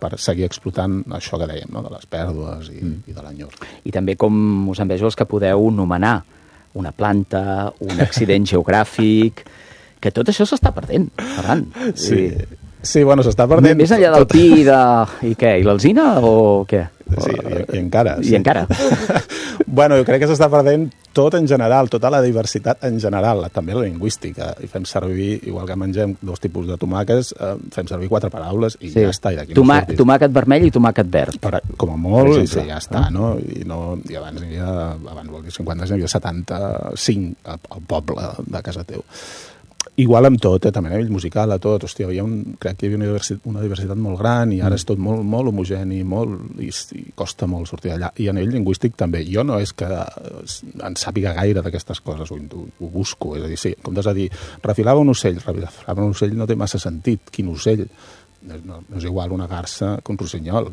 per seguir explotant això que dèiem, no? De les pèrdues i de l'enyor. I també com us envejo els que podeu nomenar una planta, un accident geogràfic, que tot això s'està perdent, Ferran. Sí, bueno, s'està perdent... Més enllà del pi i què? I l'alzina o què? Sí, i encara. I encara. Bueno, jo crec que s'està perdent tot en general, tota la diversitat en general, també la lingüística. I fem servir, igual que mengem 2 tipus de tomàquets, fem servir 4 paraules i ja està. I tomàquet vermell i tomàquet verd. Com a molt, sí, ja està, no? I abans n'hi havia, vol dir 50, n'hi havia 75 al poble de casa teu. Igual amb tot, també a nivell musical, a tot. Hòstia, crec que hi havia una diversitat molt gran i ara és tot molt, molt homogeni, i costa molt sortir d'allà. I a nivell lingüístic també. Jo no és que en sàpiga gaire d'aquestes coses, ho busco. És a dir, sí, en comptes de dir, refilava un ocell no té massa sentit. Quin ocell? No és igual una garsa que un rossinyol.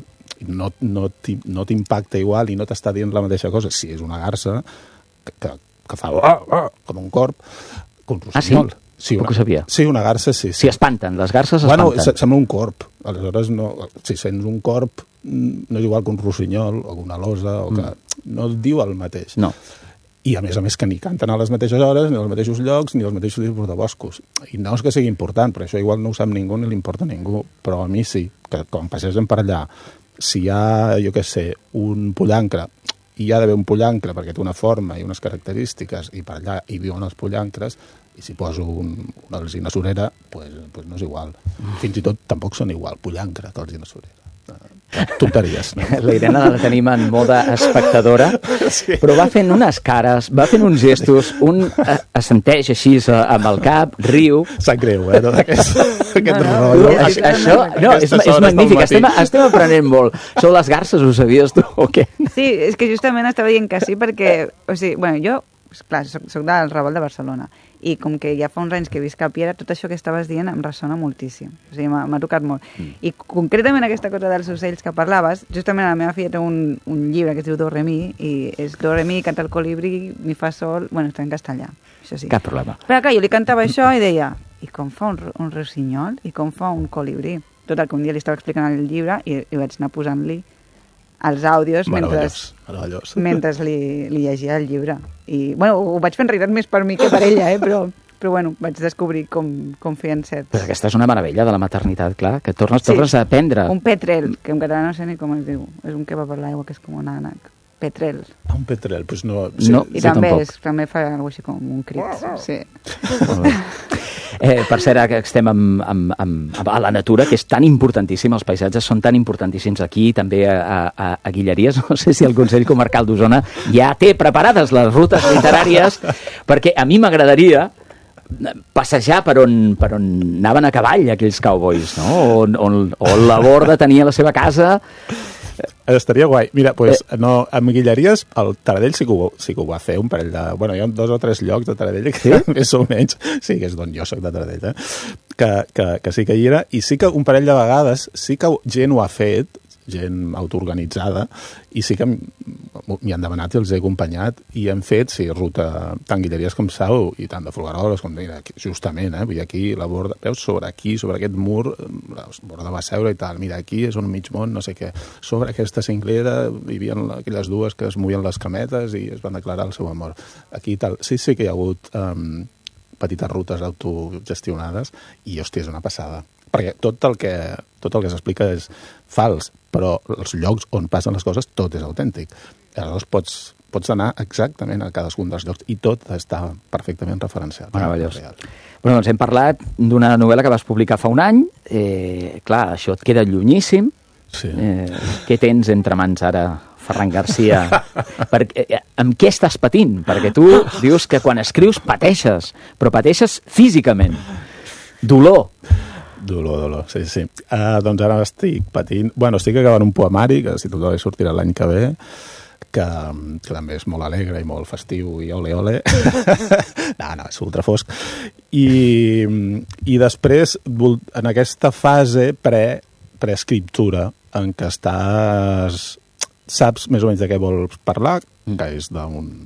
No t'impacta igual i no t'està dient la mateixa cosa. Si és una garsa que fa com un corb, que un rossinyol. Ah, sí? Sí, ho sabia. Sí, una garsa, sí. Si espanten, les garses espanten. Bueno, sembla un corb. Aleshores, si sents un corb, no és igual que un rossinyol o una losa, o que no et diu el mateix. No. I a més que ni canten a les mateixes hores, ni als mateixos llocs, ni als mateixos tipus de boscos. I no és que sigui important, però això igual no ho sap ningú ni li importa a ningú. Però a mi sí, que quan passegem per allà, si hi ha, jo què sé, un pollancre, i hi ha d'haver un pollancre perquè té una forma i unes característiques, i per allà hi viuen els pollancres, i si poso una alzina surera, pues no és igual. Fins i tot tampoc són igual, pollancre que alzina surera. Tonteries, no? La Irene la tenim en moda espectadora, sí. Però va fent unes cares, va fent uns gestos, assenteix així amb el cap, riu... Sap greu, tot aquest rotllo. Això, no, és magnífic, estem aprenent molt. Sou les garses, ho sabies tu, o què? Sí, és que justament estava dient que sí, perquè, o sigui, bueno, jo, clar, soc del Revolt de Barcelona, i com que ja fa uns anys que visc a Piera, tot això que estaves dient em ressona moltíssim. O sigui, m'ha tocat molt. I concretament aquesta cosa dels ocells que parlaves, justament la meva filla té un llibre que es diu Do Re Mi, i és Do Re Mi, canta el colibrí, mi fa sol... Bueno, està en castellà, això sí. Cap problema. Però clar, jo li cantava això i deia, i com fa un rossinyol? I com fa un colibrí? Total, que un dia li estava explicant el llibre i vaig anar posant-li els àudios mentre li llegia el llibre. I, bueno, ho vaig fent realitat més per mi que per ella, però bueno, vaig descobrir com feien cert. Però aquesta és una meravella de la maternitat, clar, que tornes a aprendre. Un petrel, que en català no sé ni com es diu. És un que va per l'aigua, que és com un ànec. Petrel. Un petrel, doncs no... Sí. No, i també fa alguna cosa així com un crit. Sí. Per cert, que estem a la natura, que és tan importantíssim, els paisatges són tan importantíssims aquí, també a Guilleries. No sé si el Consell Comarcal d'Osona ja té preparades les rutes literàries, perquè a mi m'agradaria passejar per on anaven a cavall aquells cowboys, no? On la Borda tenia la seva casa. Estaria guai. Mira, no, amb Guilleries, el Taradell sí que ho va fer un parell de... Bueno, hi ha 2 o 3 llocs de Taradell que més o menys... Sí, que és d'on jo soc de Taradell, que sí que hi era. I sí que un parell de vegades sí que gent ho ha fet, gent autoorganitzada, i sí que m'hi han demanat i els he acompanyat, i hem fet, sí, ruta tant Guilleries com Sau, i tant de Folgueroles com justament, vull dir, aquí la Borda, veus, sobre aquest mur, la Borda va seure i tal, mira, aquí és un mig món, no sé què, sobre aquesta cinglera vivien aquelles dues que es movien les cametes i es van declarar el seu amor. Aquí tal, sí que hi ha hagut petites rutes autogestionades i, hòstia, és una passada. Perquè tot el que s'explica és fals, però els llocs on passen les coses, tot és autèntic. Aleshores pots anar exactament a cadascun dels llocs i tot està perfectament referenciat. Meravellós. Bueno, doncs hem parlat d'una novel·la que vas publicar fa un any. Clar, això et queda llunyíssim. Sí. Què tens entre mans ara, Ferran Garcia? Amb què estàs patint? Perquè tu dius que quan escrius pateixes, però pateixes físicament. Dolor, sí. Doncs ara estic patint... Bueno, estic acabant un poemari, que si tot bé sortirà l'any que ve, que també és molt alegre i molt festiu i ole. No, és ultra fosc. I després, en aquesta fase preescriptura, en què saps més o menys de què vols parlar, que és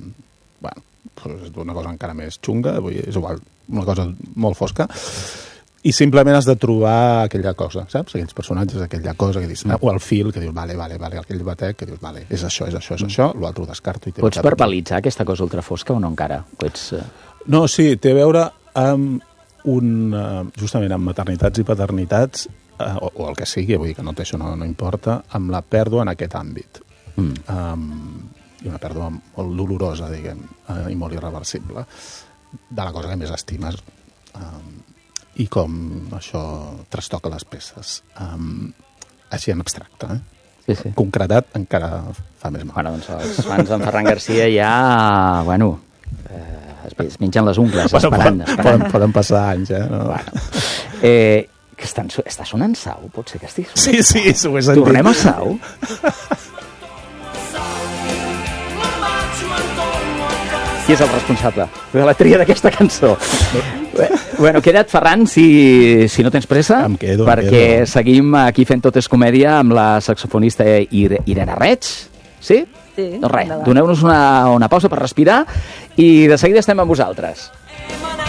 d'una cosa encara més xunga, és igual, una cosa molt fosca, I simplement has de trobar aquella cosa, saps? Aquells personatges, aquella cosa que dius, o el fil, que dius, vale, aquell batec, que dius, vale, és això, l'altre ho descarto. Pots verbalitzar aquesta cosa ultrafosca o no encara? No, sí, té a veure amb justament amb maternitats i paternitats, o el que sigui, vull dir que això no importa, amb la pèrdua en aquest àmbit. I una pèrdua molt dolorosa, diguem, i molt irreversible, de la cosa que més estimes, i com això trastoca les peces. Així en abstracte, Sí. Concretat encara fa més mal. Bueno, doncs els fans d'en Ferran Garcia ja, es mengen les ungles esperant. Poden passar anys, no? Bueno. Que està sonant Sau? Pot ser que estigui sonant? Sí, ho he sentit. Tornem a Sau? Qui és el responsable de la tria d'aquesta cançó? Bueno, queda't, Ferran, si no tens pressa, em quedo. Seguim aquí fent Tot és comèdia amb la saxofonista Irene Reig. Sí? Sí. Doncs res, doneu-nos una pausa per respirar i de seguida estem amb vosaltres.